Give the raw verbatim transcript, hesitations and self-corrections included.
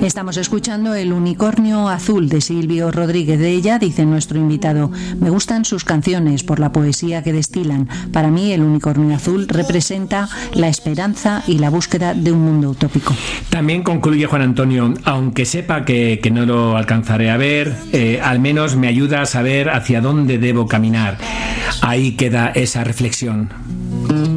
Estamos escuchando El unicornio azul de Silvio Rodríguez. De ella dice nuestro invitado: me gustan sus canciones por la poesía que destilan. Para mí El unicornio azul representa la esperanza y la búsqueda de un mundo utópico. También concluye Juan Antonio: aunque sepa que, que no lo alcanzaré a ver, eh, al menos me ayuda a saber hacia dónde debo caminar. Ahí queda esa reflexión.